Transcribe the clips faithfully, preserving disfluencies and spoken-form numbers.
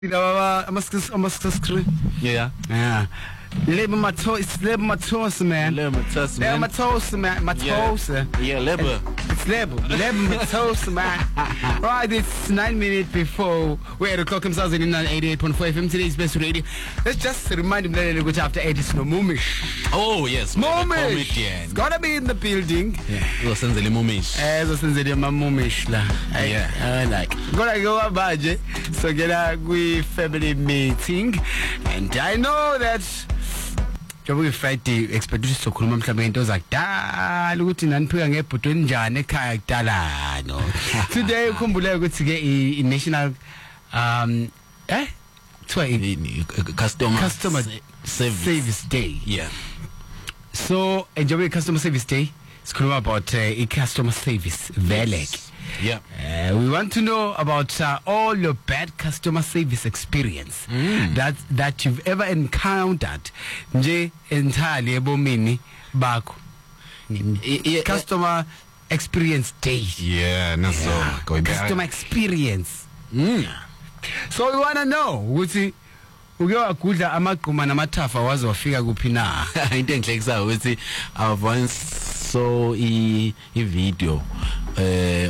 Yeah. Yeah. Labor my toes, labor my toes, man. Labor my toes, man. Labor my toes, man. My toes. Yeah, yeah labor. It's labor. Labor my toes, man. Right, it's nine minutes before where the clock comes out in eighty-eight point four F M. Today's best radio. Let's just remind him that which after eight is no Mumish. Oh yes, Mumish. It's gotta be in the building. Yeah. Uzosenzele Mumish. Eh, uzosenzele ma Mumish la. Yeah. I like. Gotta go abaje. So get a we family meeting, and I know that. Jobu Friday expect sokhuluma mhlawumbe into zakudala ukuthi naniphika ngebhudo enjani ekhaya kudala no. Today ukhumbule ukuthi ke i national um eh kuthiwa customer customer service. service day. Yeah. So enjoy customer service day. Sikhuluma about uh, customer service vele. Yeah. Uh, we want to know about uh, all your bad customer service experience mm. that that you've ever encountered. Nje entirely ebomini bakho. Customer experience day. Yeah, no so. Yeah. Customer experience. Mm. So we want to know ukuthi uke wagudla amagquma namathafa waze wafika kuphi na. Into enhlekisayo ukuthi I've once saw i i video eh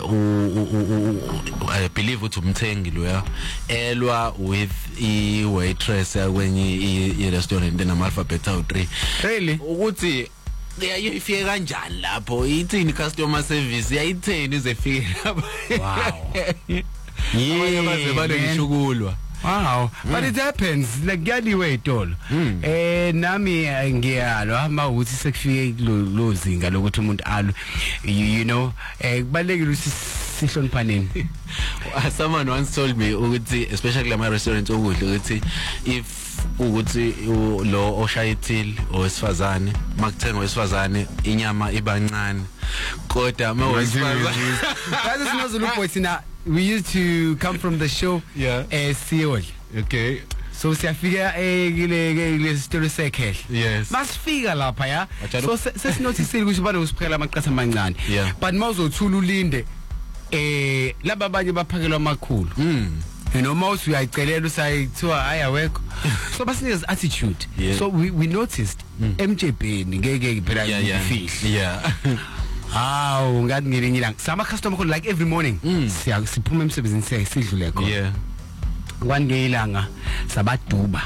I believe ukuthi umthengi loya elwa with I waitress kwenye I restaurant na Alphabet Tower three. Really? Ukuthi ifike kanjani lapho ithini customer service yayitheni ize fike lapho. Wow. Yeah, baze balo ngishukulwa. Wow, mm. But it happens like anyway tolo. Mm. Eh nami ngiyalwa mawuthi sekufike lo zinga lokuthi umuntu alo you know eh kubalekile ukuthi sihloniphaneni. Someone once told me ukuthi especially lama restaurants okudla ukuthi if ukuthi lo oshayithile owesifazane makuthenga owesifazane inyama ibancane kodwa mawesifazane that is not Zulu boys now. We used to come from the show. Yeah. Eh Seoul. Okay. So siyafika ekile kule story cycle. Yes. Masifika lapha ya. So sesinotisile ukuthi bana usiphekela amaqatha amancane. Yeah. But mawuzothula ulinde eh laba abanye baphakelwa amakhulu. Mm. You know most we ayicelela usayithiwa ayawekho. So basinikeza attitude. Yeah. So we we noticed mm. M J B ngeke phela ngifihli. Yeah. Ah, ngathi ngelinye ilanga sama customer call like every morning. Mm. Siya siphuma emsebenzini siya sidlule khona. Yeah. Kwangelanga sabaduba.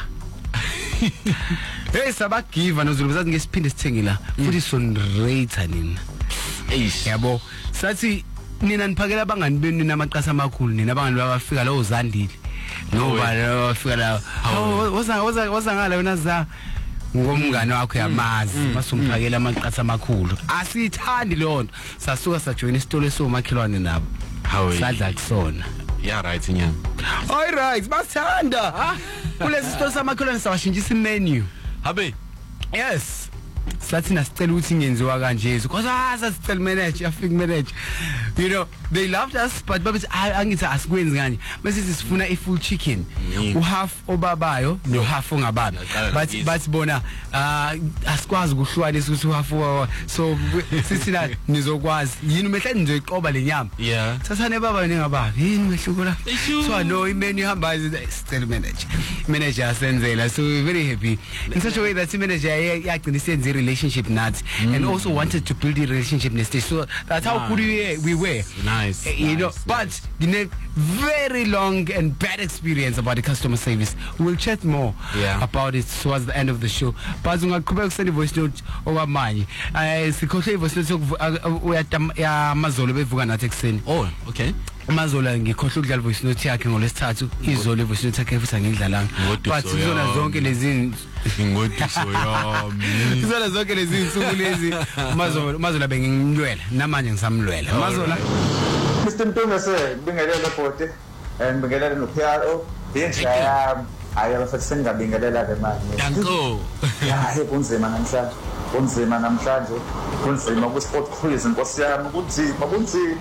Hey sabagiva noZulu bazathi ngesiphinde sithengila futhi sonrate nina. Eish. Yabo. Sathi nina niphakela abangani benu namaqasa amakhulu nina abangani babafika lo uzandile. No ba bafika la. Woza woza woza ngala wena za ngomngane wakho yamazi masumphakela amaqatha amakhulu asithandi lonto sasuka sajoin isitolo esomakhelwane nabo sadla kusona. Yeah right nyama. All right basithanda kulesi sitolo samakhelwane sawashintshisa imenu habe. Yes sathi nasicela ukuthi ngenziwa kanje because asa sicela manager afik manager you know they loved us but babithi angithi asikwenzi kanje bese sifuna I full chicken u half obabayo no half ongababi but but bona asikwazi ukuhlwana ukuthi u half so sithi la nizokwazi yini mehle nizoyiqoba lenyama. Yeah sathane baba ningababi yini mehluko la so no imenu ihamba sicela manager manager asenzela so we're very happy in such a way that manager yagcina isenze relationship nuts mm. and also wanted to build a relationship next day. So that's how nice. Good we, we were. Nice. Uh, you nice, know, nice. But you know, very long and bad experience about the customer service. We'll chat more yeah. about it towards the end of the show. But ungaqhubeka send voice note okwamanye. Eh sikhohle voice note ya Mazolo bevuka nathi ekseni. Oh, okay. Mazola ngikhohle ukudlala voice note yakhe ngolesithathu izolo voice note yakhe futhi angidlalanga but izona zonke lezi ngodiso yami izona zonke lezi insuku lezi Mazola Mazola bengimlwela namanje ngisamlwela Mazola Mister Ntungase bingelela bhoti and bingelela no P R O yendla ayaba futhi sengabingelela ke manje danko ya kunzima namhlanje kunzima namhlanje kunzima ku sport quiz inkosi yami kunzima kunzima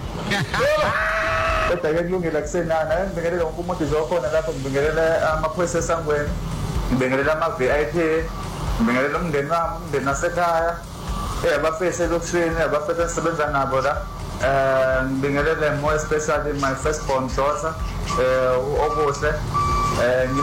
kodwa ke kulungile kusenana ngibingelela wonke umuntu zokhona lapho ngibingelela amaphoyisa esangweni ngibingelela ama V I P ngibingelela umndeni wami umndeni nasekhaya eh abafese lokushini abafese sebenza nabo la eh ngibingelela more especially my first born daughter eh obuhle eh